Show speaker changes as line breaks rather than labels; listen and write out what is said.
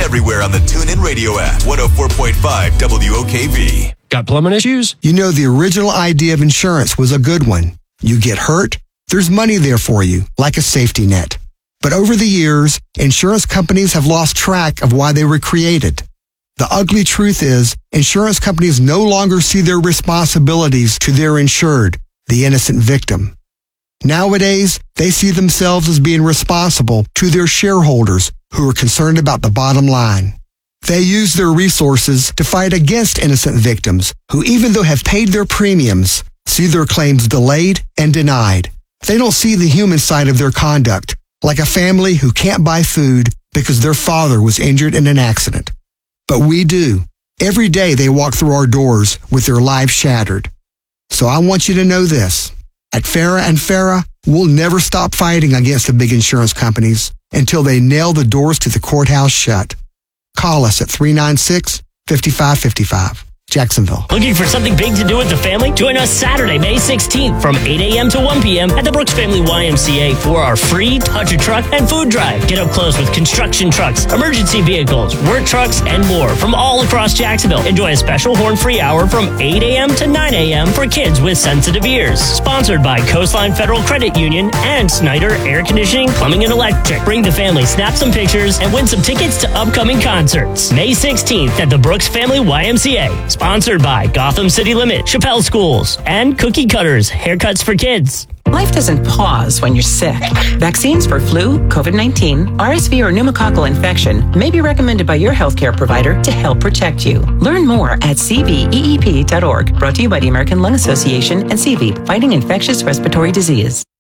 everywhere on the TuneIn Radio app. 104.5 WOKV.
Got plumbing issues?
You know, the original idea of insurance was a good one. You get hurt, there's money there for you, like a safety net. But over the years, insurance companies have lost track of why they were created. The ugly truth is, insurance companies no longer see their responsibilities to their insured, the innocent victim. Nowadays, they see themselves as being responsible to their shareholders who are concerned about the bottom line. They use their resources to fight against innocent victims who, even though have paid their premiums, see their claims delayed and denied. They don't see the human side of their conduct, like a family who can't buy food because their father was injured in an accident. But we do. Every day they walk through our doors with their lives shattered. So I want you to know this. At Farah and Farah, we'll never stop fighting against the big insurance companies until they nail the doors to the courthouse shut. Call us at 396-5555. Jacksonville.
Looking for something big to do with the family? Join us Saturday, May 16th from 8 a.m. to 1 p.m. at the Brooks Family YMCA for our free Touch a Truck and food drive. Get up close with construction trucks, emergency vehicles, work trucks, and more from all across Jacksonville. Enjoy a special horn-free hour from 8 a.m. to 9 a.m. for kids with sensitive ears. Sponsored by Coastline Federal Credit Union and Snyder Air Conditioning, Plumbing, and Electric. Bring the family, snap some pictures, and win some tickets to upcoming concerts. May 16th at the Brooks Family YMCA. Sponsored by Gotham City Limit, Chappelle Schools, and Cookie Cutters, haircuts for kids.
Life doesn't pause when you're sick. Vaccines for flu, COVID-19, RSV, or pneumococcal infection may be recommended by your healthcare provider to help protect you. Learn more at cveep.org. Brought to you by the American Lung Association and CVEEP, fighting infectious respiratory disease.